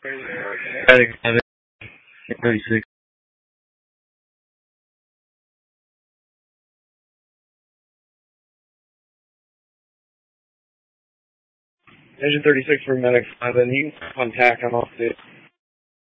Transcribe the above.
Medic 36. Engine 36 for Medic 7. You can contact. I'm off state.